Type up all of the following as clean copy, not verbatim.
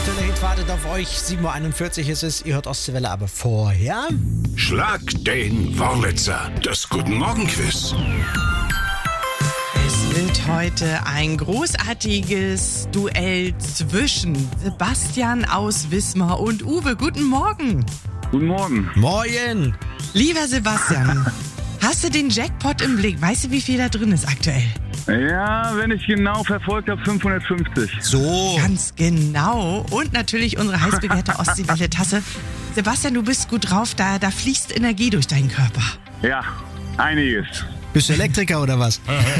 aktuelle Hit wartet auf euch. 7.41 Uhr ist es. Ihr hört Ostseewelle, aber vorher... Schlag den Wurlitzer. Das Guten Morgen-Quiz. Es wird heute ein großartiges Duell zwischen Sebastian aus Wismar und Uwe. Guten Morgen. Guten Morgen. Moin! Lieber Sebastian, hast du den Jackpot im Blick? Weißt du, wie viel da drin ist aktuell? Ja, wenn ich genau verfolgt habe, 550. So, Ganz genau. Und natürlich unsere heiß begehrte Ostseewelle-Tasse. Sebastian, du bist gut drauf. Da fließt Energie durch deinen Körper. Ja, einiges. bist du Elektriker oder was?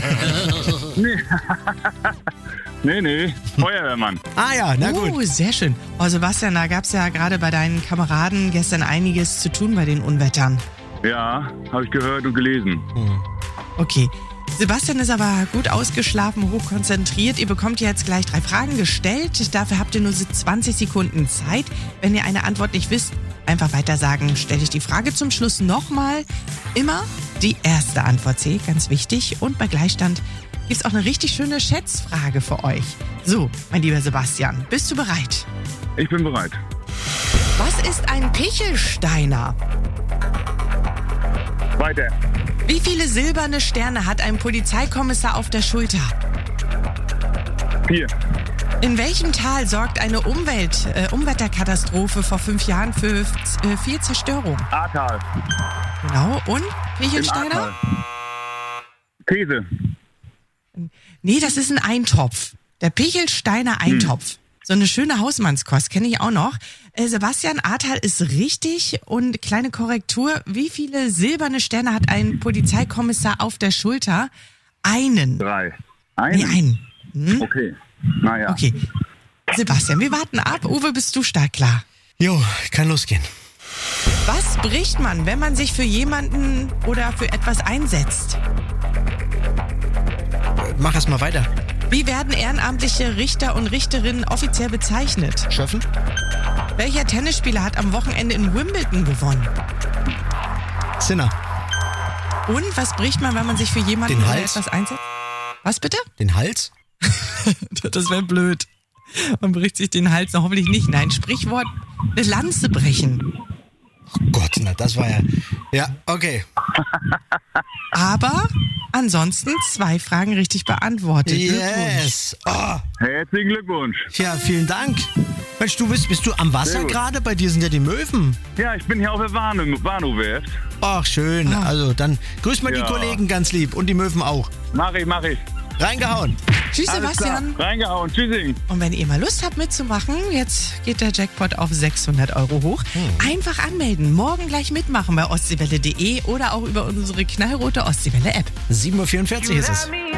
Nee, Feuerwehrmann. Ah ja, na gut. Oh, sehr schön. Oh, Sebastian, da gab es ja gerade bei deinen Kameraden gestern einiges zu tun bei den Unwettern. Ja, habe ich gehört und gelesen. Okay. Sebastian ist aber gut ausgeschlafen, hochkonzentriert. Ihr bekommt jetzt gleich 3 Fragen gestellt. Dafür habt ihr nur 20 Sekunden Zeit. Wenn ihr eine Antwort nicht wisst, einfach weiter sagen. Stelle ich die Frage zum Schluss nochmal. Immer die erste Antwort zählt, ganz wichtig. Und bei Gleichstand gibt es auch eine richtig schöne Schätzfrage für euch. So, mein lieber Sebastian, bist du bereit? Ich bin bereit. Was ist ein Pichelsteiner? Weiter. Wie viele silberne Sterne hat ein Polizeikommissar auf der Schulter? 4. In welchem Tal sorgt eine Umweltkatastrophe vor 5 Jahren für viel Zerstörung? Ahrtal. Genau. Und? Im Pichelsteiner? Ahrtal. Käse. Nee, das ist ein Eintopf. Der Pichelsteiner Eintopf. So eine schöne Hausmannskost, kenne ich auch noch. Sebastian, Ahrtal ist richtig. Und kleine Korrektur, wie viele silberne Sterne hat ein Polizeikommissar auf der Schulter? Einen. 3. Nee, einen. Hm? Okay. Naja. Okay. Sebastian, wir warten ab. Uwe, bist du startklar? Jo, kann losgehen. Was bricht man, wenn man sich für jemanden oder für etwas einsetzt? Mach erst mal weiter. Wie werden ehrenamtliche Richter und Richterinnen offiziell bezeichnet? Schöffen? Welcher Tennisspieler hat am Wochenende in Wimbledon gewonnen? Sinner. Und was bricht man, wenn man sich für jemanden Den oder Hals. etwas einsetzt? Was bitte? Den Hals? Das wäre blöd. Man bricht sich den Hals, hoffentlich nicht. Nein, Sprichwort, eine Lanze brechen. Oh Gott, na das war ja... Ja, okay. Aber ansonsten 2 Fragen richtig beantwortet. Yes. Oh, Herzlichen Glückwunsch. ja, vielen Dank. Mensch, bist du am Wasser Sehr gut. gerade? Bei dir sind ja die Möwen. Ja, ich bin hier auf der Warnow-Werft. Ach, schön. Ah. Also, dann grüß mal die Ja. Kollegen ganz lieb und die Möwen auch. Mach ich. Reingehauen. Tschüss, Alles Sebastian. klar. Reingehauen. Tschüssing. Und wenn ihr mal Lust habt mitzumachen, jetzt geht der Jackpot auf 600 € hoch. Einfach anmelden. Morgen gleich mitmachen bei ostseewelle.de oder auch über unsere knallrote Ostseewelle-App. 7.44 Uhr ist es.